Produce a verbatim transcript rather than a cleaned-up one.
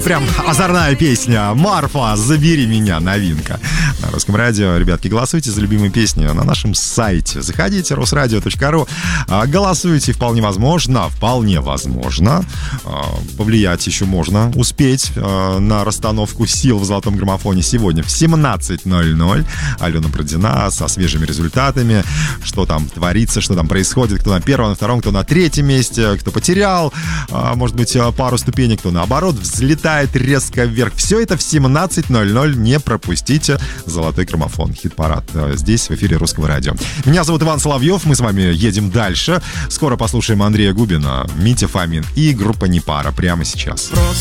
Прям озорная песня. Марфа, забери меня, новинка. На Русском радио. Ребятки, голосуйте за любимые песни на нашем сайте. Заходите, русрадио точка ру. Голосуйте, вполне возможно, вполне возможно. Повлиять еще можно, успеть на расстановку сил в золотом граммофоне сегодня в семнадцать ноль ноль. Алена Продина со свежими результатами. Что там творится, что там происходит. Кто на первом, на втором, кто на третьем месте, кто потерял, может быть, пару ступенек, кто наоборот взлетает резко вверх. Все это в семнадцать ноль ноль. Не пропустите золотой граммофон. Хит-парад здесь, в эфире Русского радио. Меня зовут Иван Соловьев. Мы с вами едем дальше. Скоро послушаем Андрея Губина, Митя Фомин и группа Непара прямо сейчас.